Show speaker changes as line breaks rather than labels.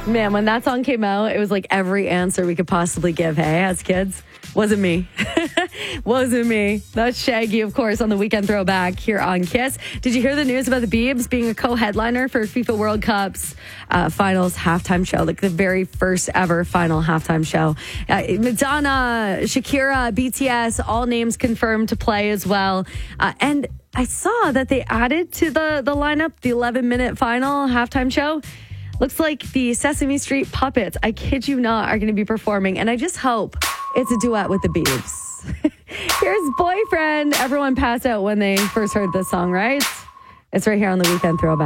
Man, when that song came out, it was like every answer we could possibly give, hey, as kids. Wasn't me. Wasn't me. That's Shaggy, of course, on the Weekend Throwback here on Kiss. Did you hear the news about the Biebs being a co-headliner for FIFA World Cup's finals halftime show? Like the very first ever final halftime show. Madonna, Shakira, BTS, all names confirmed to play as well. And I saw that they added to the lineup the 11-minute final halftime show. Looks like the Sesame Street Puppets, I kid you not, are going to be performing. And I just hope it's a duet with the Biebs. Here's Boyfriend. Everyone passed out when they first heard this song, right? It's right here on the Weekend Throwback.